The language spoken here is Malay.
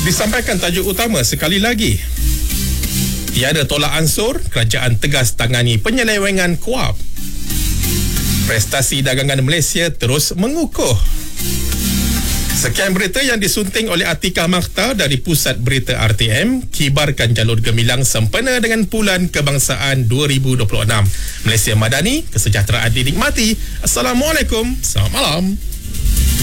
Disampaikan tajuk utama sekali lagi. Tiada tolak ansur, kerajaan tegas tangani penyelewengan KUAP. Prestasi dagangan Malaysia terus mengukuh. Sekian berita yang disunting oleh Atika Makhtar dari Pusat Berita RTM. Kibarkan jalur gemilang sempena dengan Bulan Kebangsaan 2026. Malaysia Madani, kesejahteraan dinikmati. Assalamualaikum, selamat malam.